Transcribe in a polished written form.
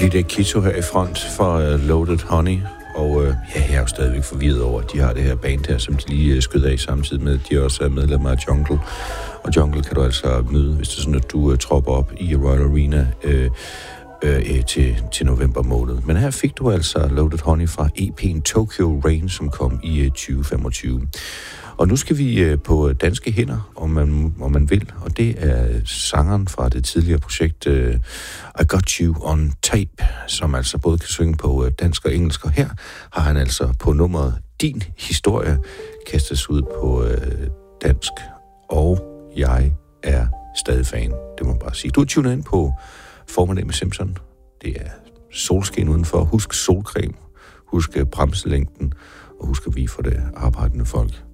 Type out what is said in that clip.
Lidt Kito her i front for Loaded Honey, og jeg er jo stadigvæk forvirret over, at de har det her band her, som de lige skød af samtidig med, at de også er medlemmer af Jungle. Og Jungle kan du altså møde, hvis det er sådan, at du tropper op i Royal Arena til november måned. Men her fik du altså Loaded Honey fra EP'en Tokyo Rain, som kom i 2025. Og nu skal vi på danske hænder, om man vil, og det er sangeren fra det tidligere projekt I Got You On Tape, som altså både kan synge på dansk og engelsk, og her har han altså på nummeret Din Historie kastet ud på dansk, og jeg er stadig fan, det må man bare sige. Du er tunet ind på Formiddag med Simpson. Det er solskin udenfor. Husk solcreme, husk bremselængden, og husk at vi for det arbejdende folk.